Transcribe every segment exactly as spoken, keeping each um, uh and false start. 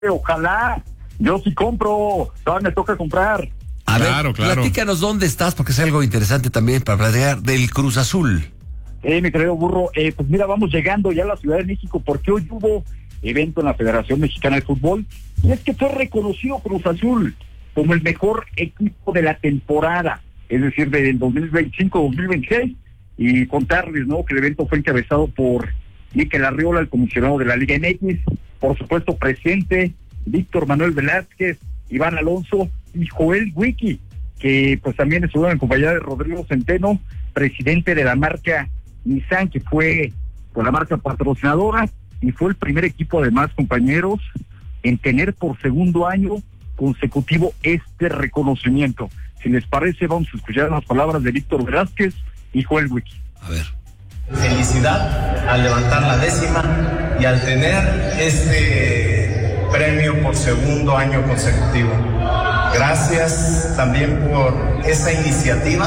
Ojalá, yo sí compro, todavía me toca comprar. A Claro, ver, claro. platícanos dónde estás, porque es algo interesante también para platicar del Cruz Azul. Eh, mi querido burro, eh, pues mira, vamos llegando ya a la Ciudad de México porque hoy hubo evento en la Federación Mexicana de Fútbol y es que fue reconocido Cruz Azul como el mejor equipo de la temporada, es decir, del dos mil veinticinco dos mil veintiséis, y contarles, ¿no?, que el evento fue encabezado por Mikel Arriola, el comisionado de la Liga M X, por supuesto presente Víctor Manuel Velázquez, Iván Alonso y Joel Wiki, que pues también estuvo en compañía de Rodrigo Centeno, presidente de la marca Nissan, que fue con la marca patrocinadora, y fue el primer equipo, además, compañeros, en tener por segundo año consecutivo este reconocimiento. Si les parece, vamos a escuchar las palabras de Víctor Velázquez y Joel Wiki. A ver. Felicidad al levantar la décima y al tener este premio por segundo año consecutivo. Gracias también por esa iniciativa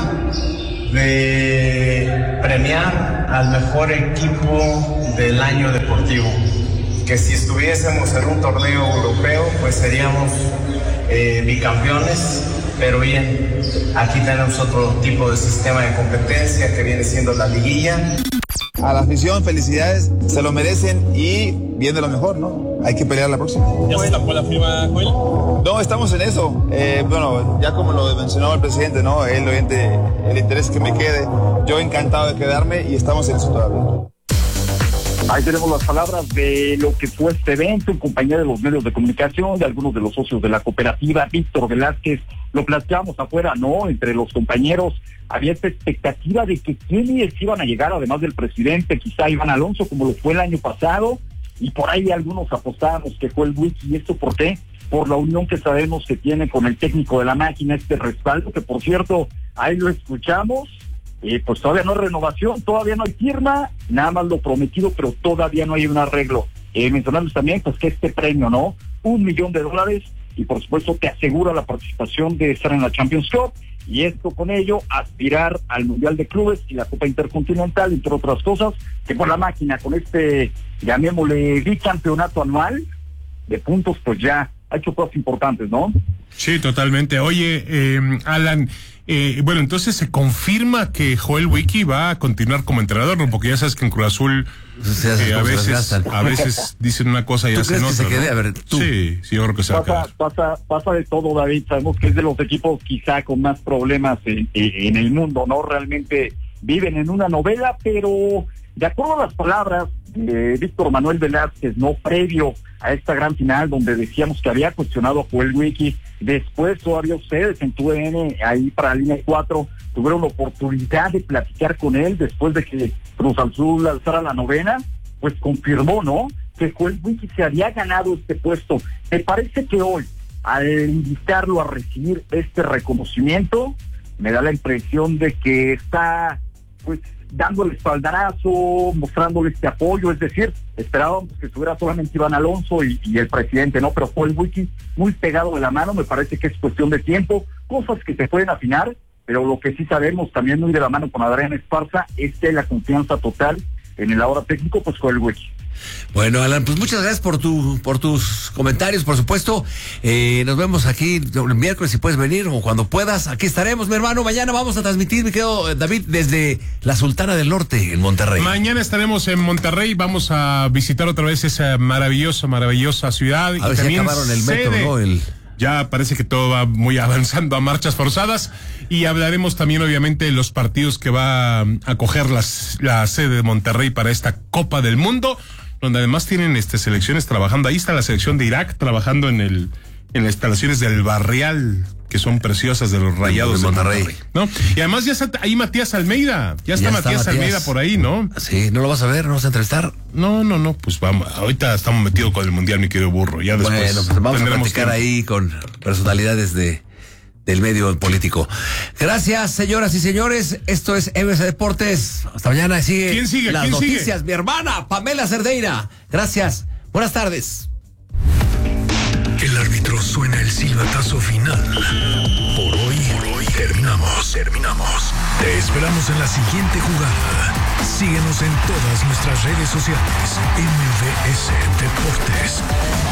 de premiar al mejor equipo del año deportivo, que si estuviésemos en un torneo europeo pues seríamos eh, bicampeones, pero bien, aquí tenemos otro tipo de sistema de competencia que viene siendo la liguilla. A la afición, felicidades, se lo merecen y viene lo mejor, ¿no? Hay que pelear la próxima. ¿Ya se tapó la firma, Joel? No, estamos en eso. Eh, bueno, ya como lo mencionó el presidente, ¿no? Él, obviamente, el interés es que me quede. Yo encantado de quedarme y estamos en eso todavía. Ahí tenemos las palabras de lo que fue este evento en compañía de los medios de comunicación, de algunos de los socios de la cooperativa. Víctor Velázquez, lo planteamos afuera, ¿no? Entre los compañeros había esta expectativa de que quiénes iban a llegar, además del presidente, quizá Iván Alonso, como lo fue el año pasado, y por ahí algunos apostábamos que fue el Wiki. ¿Y esto por qué? Por la unión que sabemos que tiene con el técnico de la máquina, este respaldo, que por cierto, ahí lo escuchamos. Eh, pues todavía no hay renovación, todavía no hay firma, nada más lo prometido, pero todavía no hay un arreglo. Eh, mencionarles también pues que este premio, ¿no? Un millón de dólares, y por supuesto te asegura la participación de estar en la Champions Cup, y esto con ello aspirar al Mundial de Clubes y la Copa Intercontinental, entre otras cosas, que por la máquina, con este, llamémosle, bicampeonato anual de puntos, pues ya ha hecho cosas importantes, ¿no? Sí, totalmente. Oye, eh, Alan, eh, bueno, entonces se confirma que Joel Wiki va a continuar como entrenador, ¿no? Porque ya sabes que en Cruz Azul eh, a veces a veces dicen una cosa y hacen otra, que se quede? ¿no? A ver, tú. Sí, sí, yo creo que se va a Pasa, quedar. pasa, pasa de todo, David. Sabemos que es de los equipos quizá con más problemas en, en el mundo, ¿no? Realmente viven en una novela, pero de acuerdo a las palabras de Víctor Manuel Velázquez, no previo a esta gran final donde decíamos que había cuestionado a Joel Wiki, después todavía ustedes en tu D N, ahí para Línea cuatro, tuvieron la oportunidad de platicar con él después de que Cruz Azul alzara la novena, pues confirmó, ¿no?, que Joel Wiki se había ganado este puesto. ¿Te parece que hoy, al invitarlo a recibir este reconocimiento, me da la impresión de que está, pues, dándole espaldarazo, mostrándole este apoyo? Es decir, esperábamos que estuviera solamente Iván Alonso y, y el presidente, ¿no? Pero Joel Wiki muy pegado de la mano, me parece que es cuestión de tiempo, cosas que se pueden afinar, pero lo que sí sabemos, también muy de la mano con Adrián Esparza, es que la confianza total en el ahora técnico, pues Joel Wiki. Bueno, Alan, pues muchas gracias por tu por tus comentarios, por supuesto. Eh, nos vemos aquí el miércoles, si puedes venir o cuando puedas. Aquí estaremos, mi hermano. Mañana vamos a transmitir, mi querido David, desde la Sultana del Norte, en Monterrey. Mañana estaremos en Monterrey, vamos a visitar otra vez esa maravillosa, maravillosa ciudad. A y ver si también acabaron el metro, sede. ¿no? El... Ya parece que todo va muy avanzando a marchas forzadas, y hablaremos también obviamente de los partidos que va a acoger las, la sede de Monterrey para esta Copa del Mundo, donde además tienen este selecciones trabajando. Ahí está la selección de Irak trabajando en el en las instalaciones del Barrial, que son preciosas, de los Rayados de Monterrey, de Monterrey, ¿no? Y además ya está ahí Matías Almeida, ya está, ya está Matías, Matías Almeida por ahí, ¿no? Sí, ¿no lo vas a ver? ¿No vas a entrevistar? No, no, no, pues vamos, ahorita estamos metidos con el Mundial, mi querido burro, ya después. Bueno, pues vamos a platicar ahí con personalidades de del medio político. Gracias, señoras y señores. Esto es M S Deportes. Hasta mañana. Sigue ¿Quién sigue? las ¿Quién noticias. sigue? Mi hermana, Pamela Cerdeira. Gracias. Buenas tardes. El árbitro suena el silbatazo final. Por hoy, por hoy terminamos, terminamos. Te esperamos en la siguiente jugada. Síguenos en todas nuestras redes sociales. M V S Deportes.